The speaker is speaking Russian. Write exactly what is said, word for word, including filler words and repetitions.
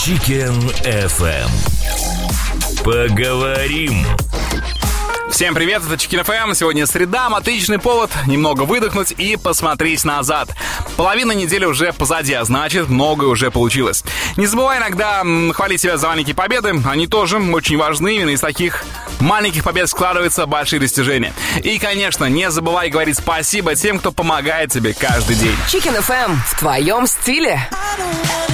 Chicken эф эм. Поговорим. Всем привет, это Chicken эф эм. Сегодня среда, отличный повод немного выдохнуть и посмотреть назад. Половина недели уже позади, а значит, многое уже получилось. Не забывай иногда хвалить себя за маленькие победы. Они тоже очень важны. Именно из таких маленьких побед складываются большие достижения. И, конечно, не забывай говорить спасибо тем, кто помогает тебе каждый день. Chicken эф эм в твоем стиле.